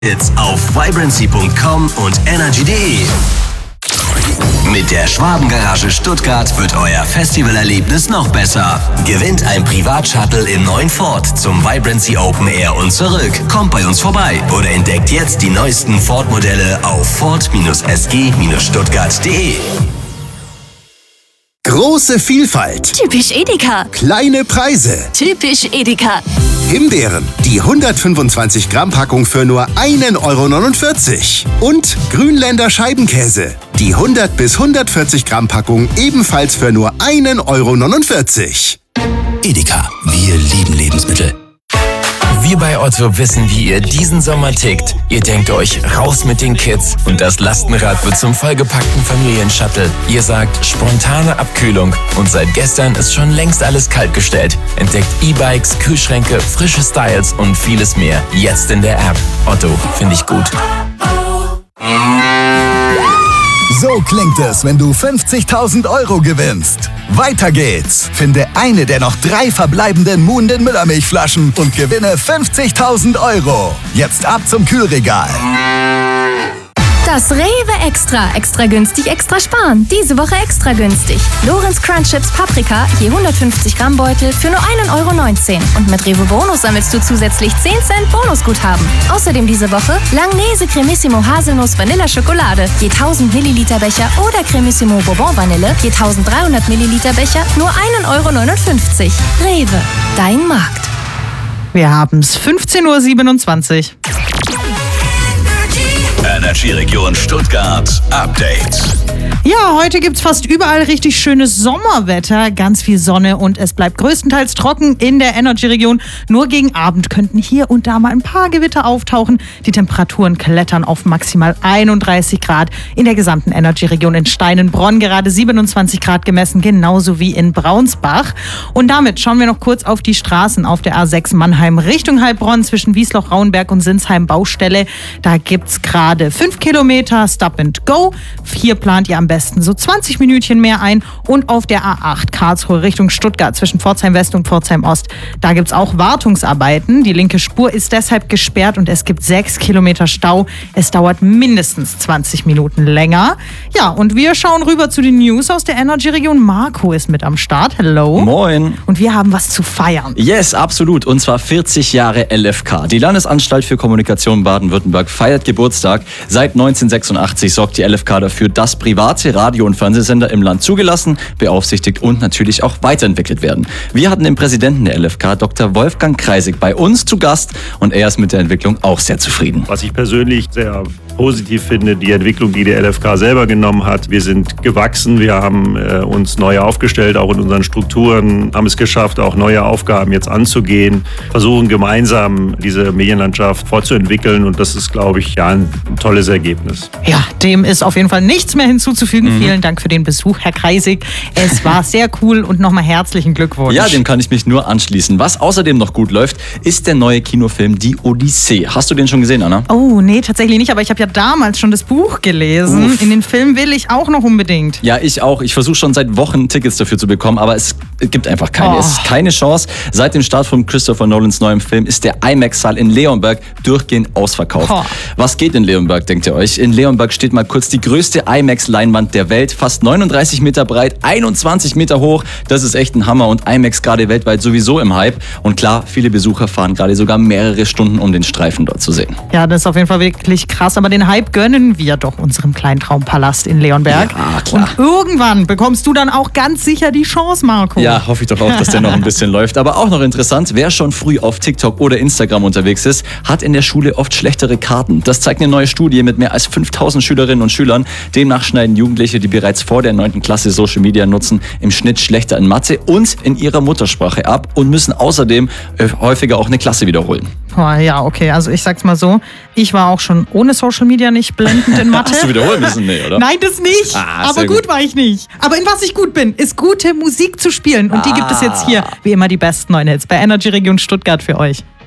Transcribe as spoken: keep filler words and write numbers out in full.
Jetzt auf vibrancy punkt com und energy punkt de. Mit der Schwabengarage Stuttgart wird euer Festivalerlebnis noch besser. Gewinnt ein Privatshuttle im neuen Ford zum Vibrancy Open Air und zurück. Kommt bei uns vorbei oder entdeckt jetzt die neuesten Ford-Modelle auf ford S G Stuttgart punkt de. Große Vielfalt. Typisch Edeka. Kleine Preise. Typisch Edeka. Himbeeren, die hundertfünfundzwanzig Gramm Packung für nur ein Euro neunundvierzig. Und Grünländer Scheibenkäse, die hundert bis hundertvierzig Gramm Packung ebenfalls für nur ein Euro neunundvierzig. Edeka, wir lieben Lebensmittel. Wir bei Otto wissen, wie ihr diesen Sommer tickt. Ihr denkt euch, raus mit den Kids und das Lastenrad wird zum vollgepackten Familienshuttle. Ihr sagt, spontane Abkühlung und seit gestern ist schon längst alles kaltgestellt. Entdeckt E-Bikes, Kühlschränke, frische Styles und vieles mehr. Jetzt in der App. Otto, finde ich gut. So klingt es, wenn du fünfzigtausend Euro gewinnst. Weiter geht's. Finde eine der noch drei verbleibenden Muhnden Müllermilchflaschen und gewinne fünfzigtausend Euro. Jetzt ab zum Kühlregal. Das Rewe Extra. Extra günstig, extra sparen. Diese Woche extra günstig. Lorenz Crunch Chips Paprika, je hundertfünfzig Gramm Beutel für nur ein Euro neunzehn. Und mit Rewe Bonus sammelst du zusätzlich zehn Cent Bonusguthaben. Außerdem diese Woche Langnese Cremissimo Haselnuss Vanilla Schokolade, je tausend Milliliter Becher oder Cremissimo Bourbon Vanille, je eintausenddreihundert Milliliter Becher, nur ein Euro neunundfünfzig. Rewe, dein Markt. Wir haben's fünfzehn Uhr siebenundzwanzig. Energy Region Stuttgart Update. Ja, heute gibt's fast überall richtig schönes Sommerwetter, ganz viel Sonne und es bleibt größtenteils trocken in der Energy-Region. Nur gegen Abend könnten hier und da mal ein paar Gewitter auftauchen. Die Temperaturen klettern auf maximal einunddreißig Grad in der gesamten Energy-Region. In Steinenbronn gerade siebenundzwanzig Grad gemessen, genauso wie in Braunsbach. Und damit schauen wir noch kurz auf die Straßen auf der A sechs Mannheim Richtung Heilbronn zwischen Wiesloch, Rauenberg und Sinsheim Baustelle. Da gibt's gerade fünf Kilometer Stop and Go. Hier plant ihr am besten so zwanzig Minütchen mehr ein. Und auf der A acht Karlsruhe Richtung Stuttgart zwischen Pforzheim West und Pforzheim Ost, da gibt es auch Wartungsarbeiten. Die linke Spur ist deshalb gesperrt und es gibt sechs Kilometer Stau. Es dauert mindestens zwanzig Minuten länger. Ja, und wir schauen rüber zu den News aus der Energy-Region. Marco ist mit am Start. Hello. Moin. Und wir haben was zu feiern. Yes, absolut. Und zwar vierzig Jahre L F K. Die Landesanstalt für Kommunikation Baden-Württemberg feiert Geburtstag. Seit neunzehnhundertsechsundachtzig sorgt die L F K dafür, dass private Radio- und Fernsehsender im Land zugelassen, beaufsichtigt und natürlich auch weiterentwickelt werden. Wir hatten den Präsidenten der L F K, Doktor Wolfgang Kreisig, bei uns zu Gast und er ist mit der Entwicklung auch sehr zufrieden. Was ich persönlich sehr positiv finde, die Entwicklung, die die L F K selber genommen hat. Wir sind gewachsen, wir haben äh, uns neu aufgestellt, auch in unseren Strukturen, haben es geschafft, auch neue Aufgaben jetzt anzugehen, versuchen gemeinsam diese Medienlandschaft fortzuentwickeln und das ist, glaube ich, ja, ein tolles Ergebnis. Ja, dem ist auf jeden Fall nichts mehr hinzuzufügen. Mhm. Vielen Dank für den Besuch, Herr Kreisig. Es war sehr cool und nochmal herzlichen Glückwunsch. Ja, dem kann ich mich nur anschließen. Was außerdem noch gut läuft, ist der neue Kinofilm Die Odyssee. Hast du den schon gesehen, Anna? Oh, nee, tatsächlich nicht, aber ich habe ja damals schon das Buch gelesen. Uff. In den Film will ich auch noch unbedingt. Ja, ich auch. Ich versuche schon seit Wochen Tickets dafür zu bekommen, aber es gibt einfach keine. Oh. Es ist keine Chance. Seit dem Start von Christopher Nolans neuem Film ist der IMAX-Saal in Leonberg durchgehend ausverkauft. Oh. Was geht in Leonberg, denkt ihr euch? In Leonberg steht mal kurz die größte IMAX-Leinwand der Welt, fast neununddreißig Meter breit, einundzwanzig Meter hoch. Das ist echt ein Hammer und IMAX gerade weltweit sowieso im Hype. Und klar, viele Besucher fahren gerade sogar mehrere Stunden, um den Streifen dort zu sehen. Ja, das ist auf jeden Fall wirklich krass, aber den Hype gönnen wir doch unserem kleinen Traumpalast in Leonberg. Ja, klar. Und irgendwann bekommst du dann auch ganz sicher die Chance, Marco. Ja, hoffe ich doch auch, dass der noch ein bisschen läuft. Aber auch noch interessant, wer schon früh auf TikTok oder Instagram unterwegs ist, hat in der Schule oft schlechtere Karten. Das zeigt eine neue Studie mit mehr als fünftausend Schülerinnen und Schülern. Demnach schneiden Jugendliche, die bereits vor der neunten Klasse Social Media nutzen, im Schnitt schlechter in Mathe und in ihrer Muttersprache ab und müssen außerdem häufiger auch eine Klasse wiederholen. Oh, ja, okay, also ich sag's mal so, ich war auch schon ohne Social Media nicht blendend in Mathe. Hast du wiederholen müssen? Nee, oder? Nein, das nicht, ah, aber gut, gut war ich nicht. Aber in was ich gut bin, ist gute Musik zu spielen und ah. die gibt es jetzt hier, wie immer die besten neuen Hits bei Energy Region Stuttgart für euch.